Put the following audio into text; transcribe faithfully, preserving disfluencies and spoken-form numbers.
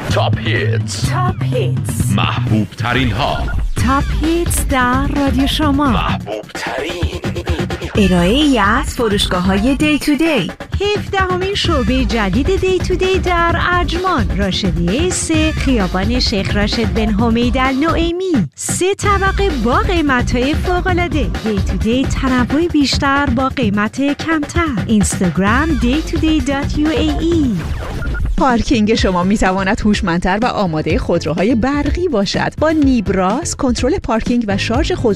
تاپ هیتز، تاپ هیتز، محبوب ترین ها. تاپ هیتز در رادیو شما. محبوب ترین ارائه ای از فروشگاه‌های دی تو دی. هفدهمین شعبه جدید دی تو دی در اجمان، راشدیه سه، خیابان شیخ راشد بن حمید النعیمی. سه طبقه با قیمت‌های فوق‌العاده. دی تو دی تنوع بیشتر با قیمت کمتر. اینستاگرام دی تو دی دات یو ای ای. پارکینگ شما میتواند هوشمندتر و آماده خودروهای برقی باشد. با نیبراس کنترل پارکینگ و شارژ خودرو